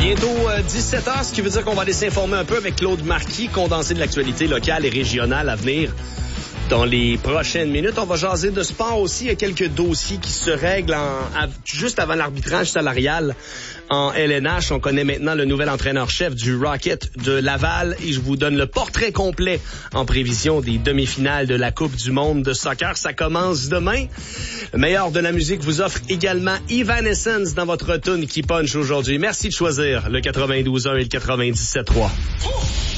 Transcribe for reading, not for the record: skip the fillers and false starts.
Bientôt 17h, ce qui veut dire qu'on va aller s'informer un peu avec Claude Marquis, condensé de l'actualité locale et régionale à venir. Dans les prochaines minutes, on va jaser de sport aussi. Il y a quelques dossiers qui se règlent juste avant l'arbitrage salarial en LNH. On connaît maintenant le nouvel entraîneur-chef du Rocket de Laval et je vous donne le portrait complet en prévision des demi-finales de la Coupe du monde de soccer. Ça commence demain. Le meilleur de la musique vous offre également Evanescence dans votre tune qui punch aujourd'hui. Merci de choisir le 92.1 et le 97.3.